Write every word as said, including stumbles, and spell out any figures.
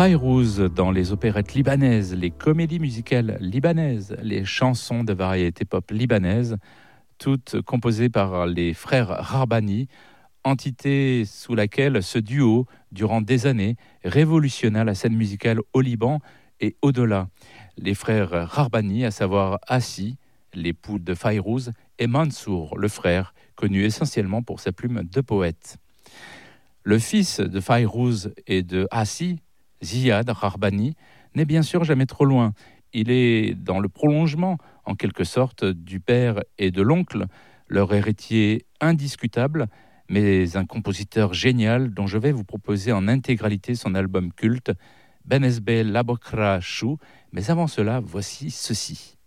Fayrouz dans les opérettes libanaises, les comédies musicales libanaises, les chansons de variété pop libanaise, toutes composées par les frères Rarbani, entité sous laquelle ce duo, durant des années, révolutionna la scène musicale au Liban et au-delà. Les frères Rarbani, à savoir Assi, l'époux de Fayrouz, et Mansour, le frère, connu essentiellement pour sa plume de poète. Le fils de Fayrouz et de Assi, Ziad Rarbani, n'est bien sûr jamais trop loin. Il est dans le prolongement, en quelque sorte, du père et de l'oncle, leur héritier indiscutable, mais un compositeur génial dont je vais vous proposer en intégralité son album culte, Benezbe Labokra Chou. Mais avant cela, voici ceci.